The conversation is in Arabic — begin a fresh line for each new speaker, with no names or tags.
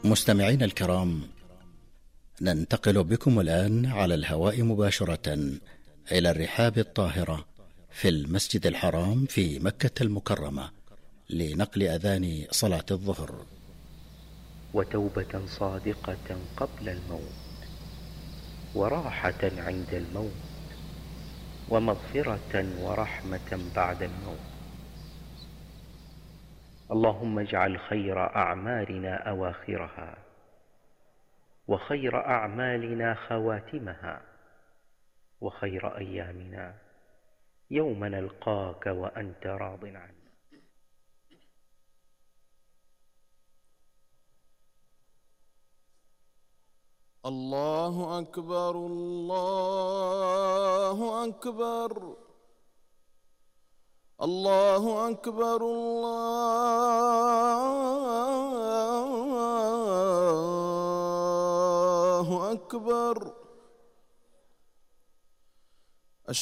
مستمعين الكرام، ننتقل بكم الآن على الهواء مباشرة إلى الرحاب الطاهرة في المسجد الحرام في مكة المكرمة لنقل أذان صلاة الظهر.
وتوبة صادقة قبل الموت، وراحة عند الموت، ومغفرة ورحمة بعد الموت. اللهم اجعل خير أعمالنا أواخرها، وخير أعمالنا خواتمها، وخير أيامنا يوم نلقاك وأنت راض عنا.
الله أكبر الله أكبر الله أكبر الله أكبر.